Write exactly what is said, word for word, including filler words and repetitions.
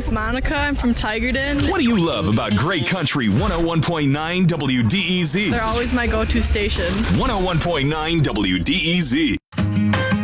is Monica. I'm from Tigerton. What do you love about Great Country one oh one point nine W D E Z? They're always my go-to station. one oh one point nine W D E Z.